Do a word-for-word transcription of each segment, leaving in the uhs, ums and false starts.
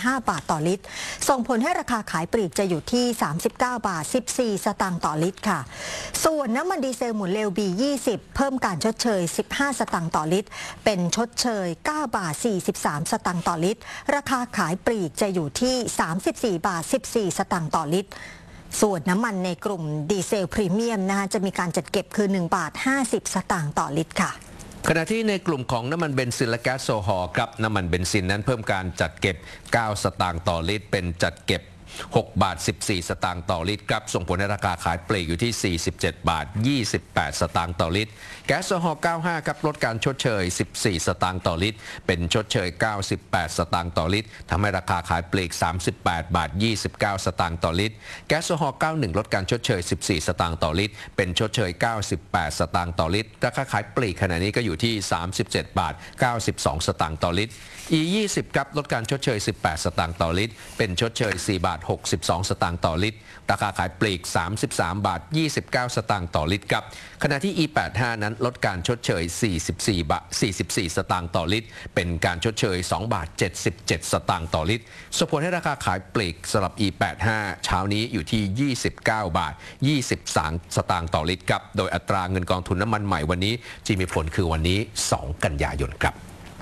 ห้าบาทต่อลิตรส่งผลให้ราคาขายปลีกจะอยู่ที่สามสิบเก้าบาทสิบสี่สตางค์ต่อลิตรค่ะส่วนน้ำมันดีเซลหมุนเร็ว บี ยี่สิบ เพิ่มการชดเชยสิบห้าสตางค์ต่อลิตรเป็นชดเชยเก้าบาทสี่สิบสามสตางค์ต่อลิตรราคาขายปลีกจะอยู่ที่สามสิบสี่บาทสิบสี่สตางค์ต่อลิตรส่วนน้ำมันในกลุ่มดีเซลพรีเมียมนะคะจะมีการจัดเก็บคือหนึ่งบาทห้าสิบสตางค์ต่อลิตรค่ะขณะที่ในกลุ่มของน้ำมันเบนซินและแก๊สโซฮอล์ครับน้ำมันเบนซินนั้นเพิ่มการจัดเก็บเก้าสตางค์ต่อลิตรเป็นจัดเก็บหกบาทสิบสี่สตางค์ต่อลิตรครับส่งผลให้ราคาขายปลีกอยู่ที่สี่สิบเจ็ดบาทยี่สิบแปดสตางค์ต่อลิตรแก๊สโซฮอล์เก้าสิบห้าครับลดการชดเชยสิบสี่สตางค์ต่อลิตรเป็นชดเชยเก้าสิบแปดสตางค์ต่อลิตรทำให้ราคาขายปลีกสามสิบแปดบาทยี่สิบเก้าสตางค์ต่อลิตรแก๊สโซฮอล์เก้าสิบเอ็ดลดการชดเชยสิบสี่สตางค์ต่อลิตรเป็นชดเชยเก้าสิบแปดสตางค์ต่อลิตรราคาขายปลีกขณะนี้ก็อยู่ที่สามสิบเจ็ดบาทเก้าสิบสองสตางค์ต่อลิตร อี ยี่สิบ ครับลดการชดเชยสิบแปดสตางค์ต่อลิตรเป็นชดเชยสี่บาทหกสิบสองสตางค์ต่อลิตรราคาขายปลีกสามสิบสามบาทยี่สิบเก้าสตางค์ต่อลิตรครับขณะที่ อี แปดสิบห้า นั้นลดการชดเชยสี่สิบสี่บาทสี่สิบสี่สตางค์ต่อลิตรเป็นการชดเชยสองบาทเจ็ดสิบเจ็ดสตางค์ต่อลิตรส่งผลให้ราคาขายปลีกสำหรับ อี แปดสิบห้า เช้านี้อยู่ที่ยี่สิบเก้าบาทยี่สิบสามสตางค์ต่อลิตรครับโดยอัตราเงินกองทุนน้ำมันใหม่วันนี้ที่มีผลคือวันนี้สองกันยายนครับ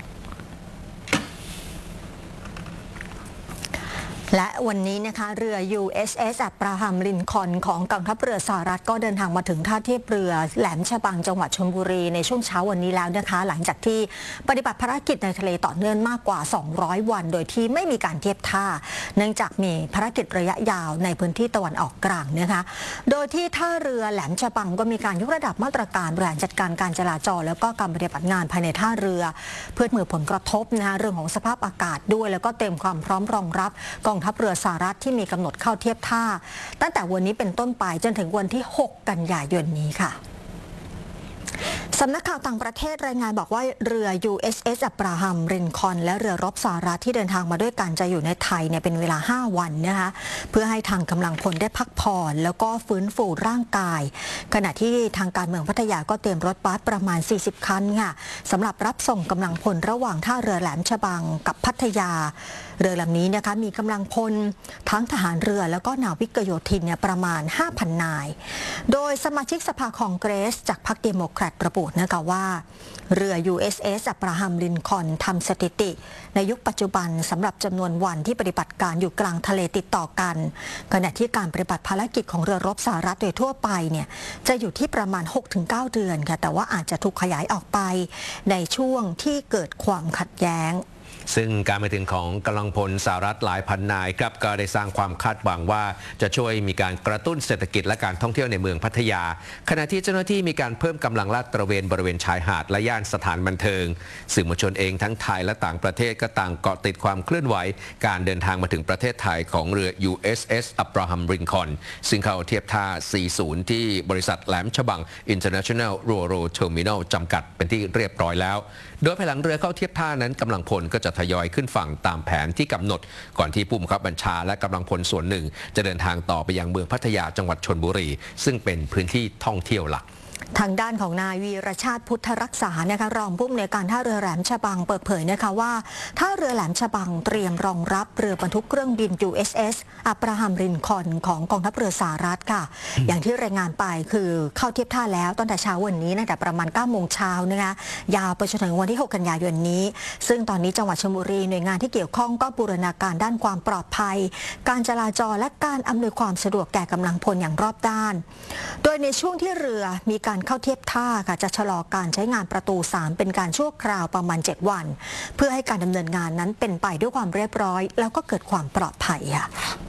และวันนี้นะคะเรือ ยู เอส เอส อับราฮัมลินคอล์นของกองทัพเรือสหรัฐก็เดินทางมาถึงท่าเทียบเรือแหลมฉบังจังหวัดชลบุรีในช่วงเช้าวันนี้แล้วนะคะหลังจากที่ปฏิบัติภารกิจในทะเลต่อเนื่องมากกว่าสองร้อยวันโดยที่ไม่มีการเทียบท่าเนื่องจากมีภารกิจระยะยาวในพื้นที่ตะวันออกกลางนะคะโดยที่ท่าเรือแหลมฉบังก็มีการยกระดับมาตรการบริหารจัดการการจราจรแล้วก็การปฏิบัติงานภายในท่าเรือเพื่อเมื่อผลกระทบนะคะเรื่องของสภาพอากาศด้วยแล้วก็เตรียมความพร้อมรองรับกองทัพเรือสหรัฐที่มีกำหนดเข้าเทียบท่าตั้งแต่วันนี้เป็นต้นไปจนถึงวันที่หกกันยายนนี้ค่ะสำนักข่าวต่างประเทศรายงานบอกว่าเรือ ยู เอส เอส อับราฮัมลินคอล์นและเรือรบสหรัฐที่เดินทางมาด้วยกันจะอยู่ในไทยเนี่ยเป็นเวลาห้าวันนะคะเพื่อให้ทางกำลังพลได้พักผ่อนแล้วก็ฟื้นฟูร่างกายขณะที่ทางการเมืองพัทยาก็เตรียมรถบัสประมาณสี่สิบคันค่ะสำหรับรับส่งกำลังพลระหว่างท่าเรือแหลมฉบังกับพัทยาเรือลำนี้นะคะมีกำลังพลทั้งทหารเรือแล้วก็นาวิกโยธินเนี่ยประมาณ ห้าพัน นายโดยสมาชิกสภาคองเกรสจากพรรคเดโมแครตระบุนะคะว่าเรือ ยู เอส เอส อับราฮัมลินคอล์นทำสถิติในยุคปัจจุบันสำหรับจำนวนวันที่ปฏิบัติการอยู่กลางทะเลติดต่อกันขณะที่การปฏิบัติภารกิจของเรือรบสหรัฐโดยทั่วไปเนี่ยจะอยู่ที่ประมาณ หกถึงเก้า เดือนค่ะแต่ว่าอาจจะถูกขยายออกไปในช่วงที่เกิดความขัดแย้งซึ่งการมาถึงของกำลังพลสหรัฐหลายพันนายครับก็ได้สร้างความคาดหวังว่าจะช่วยมีการกระตุ้นเศรษฐกิจและการท่องเที่ยวในเมืองพัทยาขณะที่เจ้าหน้าที่มีการเพิ่มกำลังลาดตระเวนบริเวณชายหาดและย่านสถานบันเทิงสื่อมวลชนเองทั้งไทยและต่างประเทศก็ต่างเกาะติดความเคลื่อนไหวการเดินทางมาถึงประเทศไทยของเรือ ยู เอส เอส อับราฮัมลินคอล์นซึ่งเข้าเทียบท่าสี่สิบที่บริษัทแหลมฉบัง International Ro-Ro Terminal จำกัดเป็นที่เรียบร้อยแล้วโดยภายหลังเรือเข้าเทียบท่านั้นกำลังพลก็จะทยอยขึ้นฝั่งตามแผนที่กำหนดก่อนที่ผู้บังคับบัญชาและกำลังพลส่วนหนึ่งจะเดินทางต่อไปยังเมืองพัทยาจังหวัดชลบุรีซึ่งเป็นพื้นที่ท่องเที่ยวหลักทางด้านของนายวีรชาติพุทธรักษานะคะรองผู้อำนวยการท่าเรือแหลมฉบังเปิดเผยนะคะว่าท่าเรือแหลมฉบังเตรียมรองรับเรือบรรทุกเครื่องบิน ยู เอส เอส อับราฮัมลินคอล์นของกองทัพเรือสหรัฐค่ะอย่างที่รายงานไปคือเข้าเทียบท่าแล้วตั้งแต่เช้าวันนี้ตั้งแต่ประมาณเก้าโมงเช้านะคะยาวไปจนถึงวันที่หกกันยายนนี้ซึ่งตอนนี้จังหวัดชลบุรีหน่วยงานที่เกี่ยวข้องก็บูรณาการด้านความปลอดภัยการจราจรและการอำนวยความสะดวกแก่กำลังพลอย่างรอบด้านโดยในช่วงที่เรือมีการเข้าเทียบท่าจะชะลอการใช้งานประตูสามเป็นการชั่วคราวประมาณเจ็ดวันเพื่อให้การดำเนินงานนั้นเป็นไปด้วยความเรียบร้อยแล้วก็เกิดความปลอดภัยค่ะ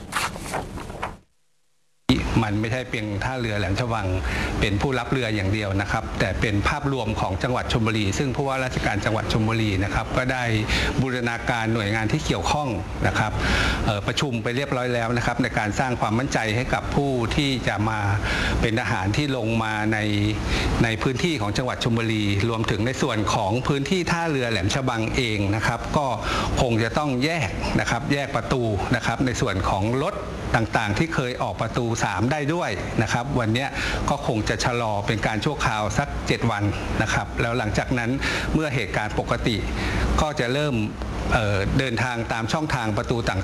มันไม่ใช่เพียงท่าเรือแหลมฉบังเป็นผู้รับเรืออย่างเดียวนะครับแต่เป็นภาพรวมของจังหวัดชลบุรีซึ่งผู้ว่าราชการจังหวัดชลบุรีนะครับก็ได้บูรณาการหน่วยงานที่เกี่ยวข้องนะครับประชุมไปเรียบร้อยแล้วนะครับในการสร้างความมั่นใจให้กับผู้ที่จะมาเป็นทหารที่ลงมาในในพื้นที่ของจังหวัดชลบุรีรวมถึงในส่วนของพื้นที่ท่าเรือแหลมฉบังเองนะครับก็คงจะต้องแยกนะครับแยกประตูนะครับในส่วนของรถต่างๆที่เคยออกประตูสามได้ด้วยนะครับวันนี้ก็คงจะชะลอเป็นการชั่วคราวสักเจ็ดวันนะครับแล้วหลังจากนั้นเมื่อเหตุการณ์ปกติก็จะเริ่ม เอ่อ เดินทางตามช่องทางประตูต่าง